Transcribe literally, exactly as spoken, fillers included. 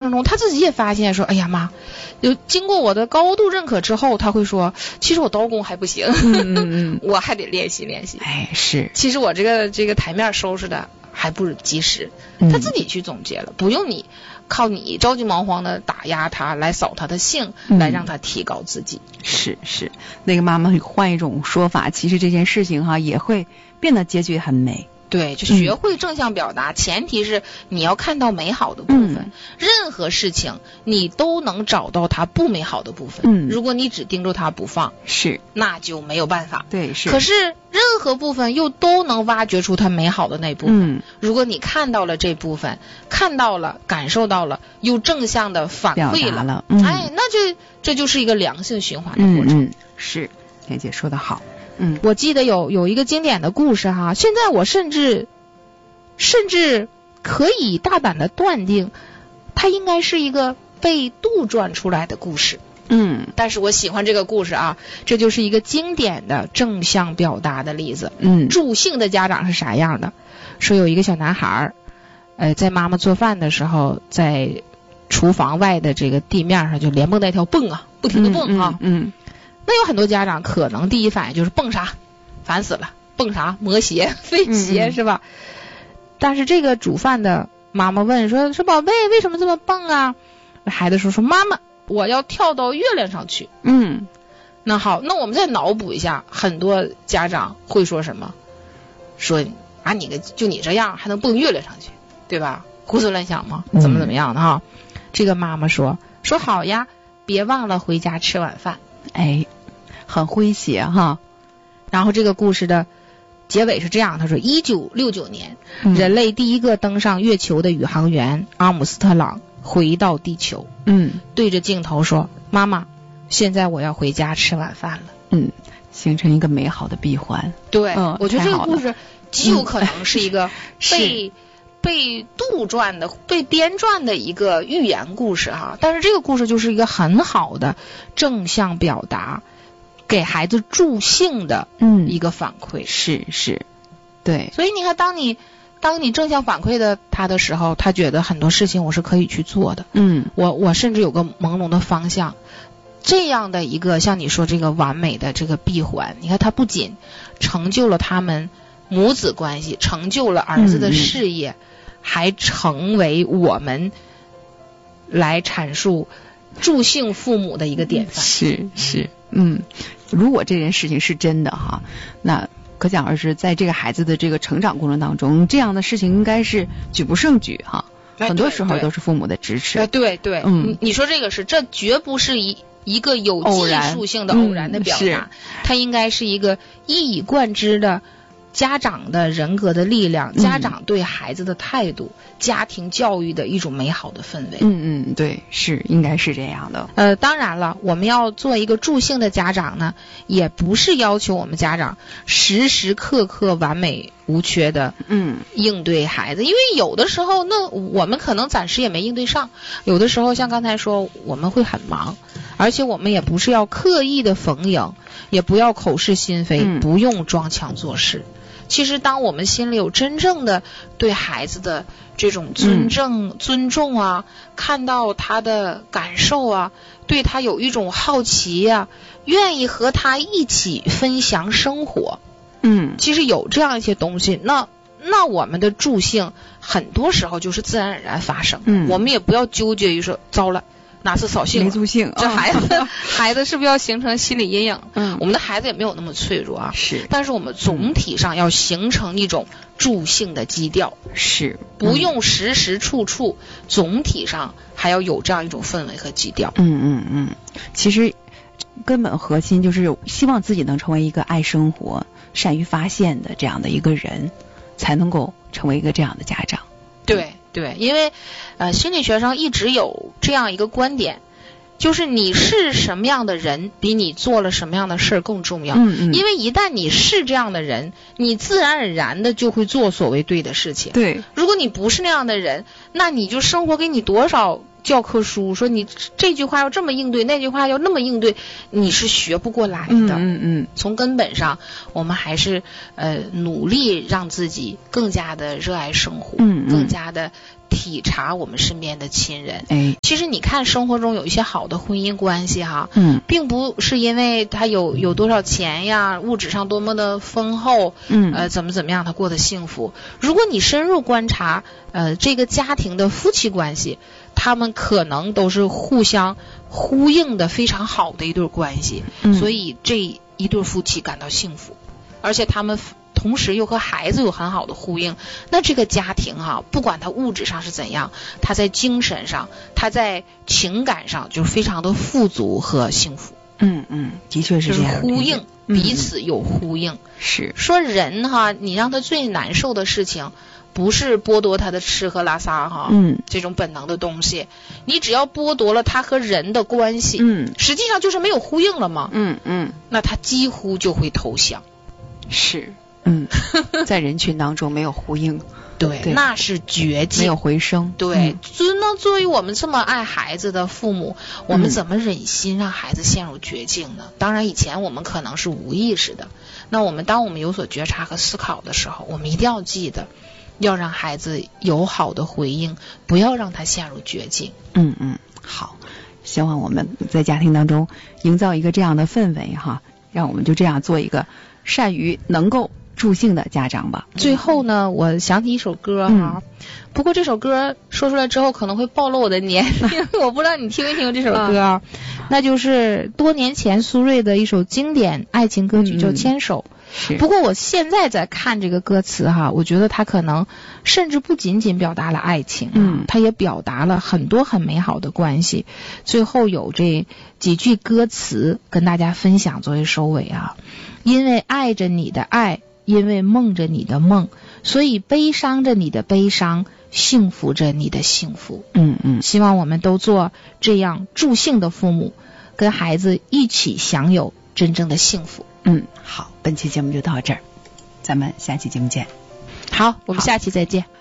程中，他自己也发现说，哎呀妈，有经过我的高度认可之后，他会说，其实我刀工还不行，嗯嗯我还得练习练习。 哎，是， 其实我这个这个台面收拾的还不及时，他自己去总结了，嗯、不用你靠你着急忙慌的打压他，来扫他的兴，嗯、来让他提高自己。 是是，那个妈妈换一种说法，其实这件事情哈也会变得结局很美。 对，就学会正向表达，嗯、前提是你要看到美好的部分。嗯、任何事情你都能找到它不美好的部分。嗯，如果你只盯着它不放， 是， 那就没有办法。 对，是。 可是任何部分又都能挖掘出它美好的那部分。嗯，如果你看到了这部分，看到了，感受到了，又正向的反馈了， 了嗯、 哎，那就这就是一个良性循环的过程。 嗯嗯、是，莲姐说得好。 嗯，我记得有有一个经典的故事哈，现在我甚至甚至可以大胆的断定，它应该是一个被杜撰出来的故事。嗯，但是我喜欢这个故事啊，这就是一个经典的正向表达的例子。嗯，助兴的家长是啥样的？说有一个小男孩，呃，在妈妈做饭的时候，在厨房外的这个地面上就连蹦带跳蹦啊，不停的蹦啊。嗯。嗯嗯那有很多家长可能第一反应就是蹦啥，烦死了，蹦啥磨鞋费鞋、嗯、是吧？但是这个煮饭的妈妈问说说宝贝为什么这么蹦啊？孩子说说妈妈我要跳到月亮上去。嗯，那好，那我们再脑补一下，很多家长会说什么？说啊你个就你这样还能蹦月亮上去，对吧？胡思乱想吗？怎么怎么样的哈？嗯、这个妈妈说说好呀，别忘了回家吃晚饭。 哎，很诙谐哈。 然后这个故事的结尾是这样，他说一九六九年、嗯、人类第一个登上月球的宇航员阿姆斯特朗回到地球，嗯，对着镜头说妈妈现在我要回家吃晚饭了。 嗯，形成一个美好的闭环。 对、嗯、我觉得这个故事极有可能是一个被、嗯、被杜撰的被编撰的一个寓言故事哈，但是这个故事就是一个很好的正向表达，给孩子助兴的一个反馈。 嗯、是是，对。 所以你看，当你当你正向反馈的他的时候，他觉得很多事情我是可以去做的。嗯，我我甚至有个朦胧的方向。这样的一个像你说这个完美的这个闭环，你看他不仅成就了他们母子关系，成就了儿子的事业，嗯、还成为我们来阐述助兴父母的一个典范。 是是，嗯，如果这件事情是真的哈，那可想而知，在这个孩子的这个成长过程当中，这样的事情应该是举不胜举哈。哎、很多时候都是父母的支持。 哎，对对，嗯，你说这个是，这绝不是一一个有技术性的偶然的表达，嗯、它应该是一个一以贯之的家长的人格的力量，家长对孩子的态度，嗯、家庭教育的一种美好的氛围。 嗯嗯，对，是应该是这样的。 呃，当然了，我们要做一个助兴的家长呢，也不是要求我们家长时时刻刻完美无缺的嗯应对孩子，因为有的时候那我们可能暂时也没应对上，有的时候像刚才说我们会很忙，而且我们也不是要刻意的逢迎，也不要口是心非，嗯、不用装腔作势。其实当我们心里有真正的对孩子的这种尊正、嗯、尊重啊，看到他的感受啊，对他有一种好奇啊，愿意和他一起分享生活，嗯，其实有这样一些东西，那那我们的助兴很多时候就是自然而然发生。嗯，我们也不要纠结于说糟了哪次扫兴没助兴， 这孩子、哦、孩子是不是要形成心理阴影？嗯，我们的孩子也没有那么脆弱啊。 是， 但是我们总体上要形成一种助兴的基调。 是， 不用时时处处，嗯、总体上还要有这样一种氛围和基调。 嗯嗯嗯，其实根本核心就是希望自己能成为一个爱生活、善于发现的这样的一个人，才能够成为一个这样的家长。 对对，因为呃，心理学上一直有这样一个观点，就是你是什么样的人，比你做了什么样的事更重要。嗯嗯。因为一旦你是这样的人，你自然而然的就会做所谓对的事情。 对。如果你不是那样的人，那你就生活给你多少教科书，说你这句话要这么应对，那句话要那么应对，你是学不过来的。嗯嗯嗯。从根本上，我们还是呃努力让自己更加的热爱生活，嗯嗯更加的体察我们身边的亲人。 哎， 其实你看生活中有一些好的婚姻关系哈， 嗯， 并不是因为他有有多少钱呀，物质上多么的丰厚， 嗯， 呃，怎么怎么样他过得幸福。如果你深入观察，呃，这个家庭的夫妻关系，他们可能都是互相呼应的非常好的一对关系， 嗯， 所以这一对夫妻感到幸福，而且他们同时又和孩子有很好的呼应，那这个家庭哈、啊，不管他物质上是怎样，他在精神上，他在情感上就是非常的富足和幸福。 嗯嗯，的确是这样， 就是呼应， 嗯、 彼此有呼应。 是说人哈，你让他最难受的事情，不是剥夺他的吃喝拉撒哈， 嗯， 这种本能的东西，你只要剥夺了他和人的关系， 嗯， 实际上就是没有呼应了嘛， 嗯嗯， 那他几乎就会投降。 是。嗯，在人群当中没有呼应， 对，对那是绝境， 没有回声。 对， 嗯、 所以呢，作为我们这么爱孩子的父母，我们怎么忍心让孩子陷入绝境呢？嗯、当然，以前我们可能是无意识的。那我们当我们有所觉察和思考的时候，我们一定要记得，要让孩子有好的回应，不要让他陷入绝境。 嗯嗯，好，希望我们在家庭当中营造一个这样的氛围哈，让我们就这样做一个善于能够助兴的家长吧。 最后呢，我想起一首歌哈、啊，嗯、不过这首歌说出来之后可能会暴露我的年龄，我不知道你听没听过这首歌啊？那就是多年前苏芮的一首经典爱情歌曲，叫《牵手》。 是。 不过我现在在看这个歌词哈，我觉得它可能甚至不仅仅表达了爱情， 嗯， 它也表达了很多很美好的关系。最后有这几句歌词跟大家分享作为收尾啊，因为爱着你的爱。因为梦着你的梦，所以悲伤着你的悲伤，幸福着你的幸福。 嗯嗯， 希望我们都做这样助兴的父母，跟孩子一起享有真正的幸福。 嗯，好，本期节目就到这儿，咱们下期节目见。 好，我们下期再见。